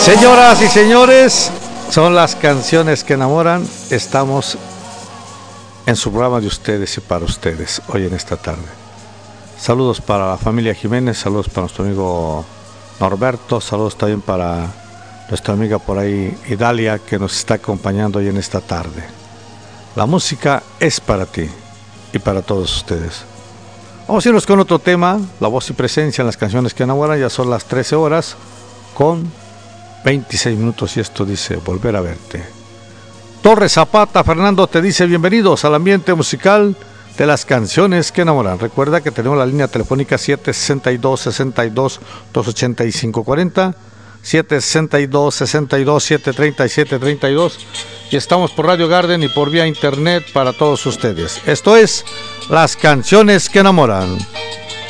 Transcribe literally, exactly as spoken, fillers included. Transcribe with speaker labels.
Speaker 1: Señoras y señores, son las canciones que enamoran. Estamos en su programa de ustedes y para ustedes hoy en esta tarde. Saludos para la familia Jiménez, saludos para nuestro amigo Norberto, saludos también para nuestra amiga por ahí Idalia, que nos está acompañando hoy en esta tarde. La música es para ti y para todos ustedes. Vamos a irnos con otro tema, la voz y presencia en las canciones que enamoran. Ya son las trece horas con veintiséis minutos y esto dice Volver a verte. Torres Zapata, Fernando te dice bienvenidos al ambiente musical de las canciones que enamoran. Recuerda que tenemos la línea telefónica siete sesenta y dos, sesenta y dos, doscientos ochenta y cinco cuarenta, siete sesenta y dos, sesenta y dos, setecientos treinta y siete treinta y dos, y estamos por Radio Garden y por vía internet para todos ustedes. Esto es Las Canciones que Enamoran.